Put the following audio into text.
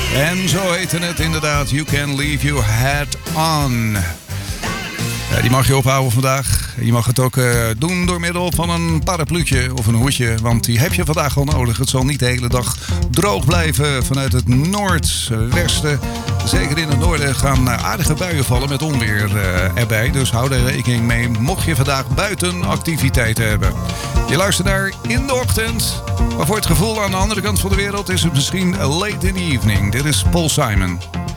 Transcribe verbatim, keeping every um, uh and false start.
En zo heette het inderdaad. You can leave your hat on. Ja, die mag je ophouden vandaag. Je mag het ook uh, doen door middel van een parapluutje of een hoedje. Want die heb je vandaag wel nodig. Het zal niet de hele dag droog blijven vanuit het noordwesten. Zeker in het noorden gaan aardige buien vallen met onweer uh, erbij. Dus hou er rekening mee mocht je vandaag buiten activiteiten hebben. Je luistert naar In de Ochtend. Maar voor het gevoel aan de andere kant van de wereld is het misschien late in the evening. Dit is Paul Simon.